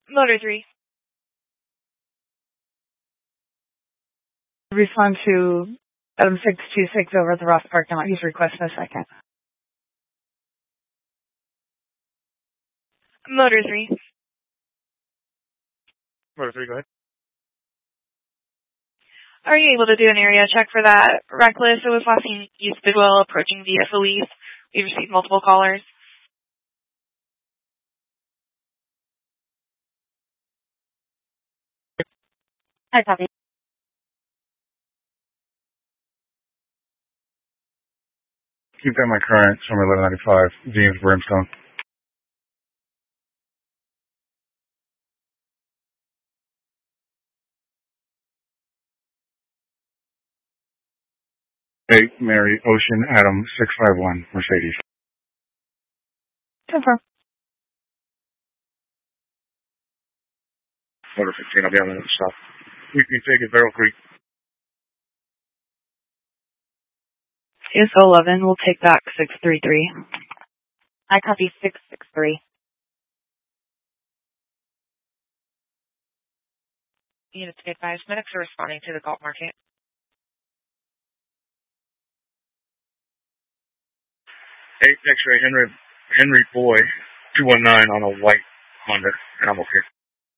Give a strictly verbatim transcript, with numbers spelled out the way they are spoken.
Motor three. Respond to Adam six two six over at the Ross parking lot. He's requesting a second. Motor three. Motor three, go ahead. Are you able to do an area check for that reckless? It was last seen East Bidwell approaching via Felice. We received multiple callers. Hi, copy. Keep that my current, summer eleven ninety-five, James Brimstone. Hey, Mary, Ocean, Adam, six five one, Mercedes. Confirm. Motor fifteen, I'll be on the stop. We can take it, Barrel Creek. I S O eleven, we'll take back six three three. I copy six six three. Units be advised, medics are responding to the Galt Market. Hey, X-ray, Henry, Henry Boy, two one nine on a white Honda, and I'm okay.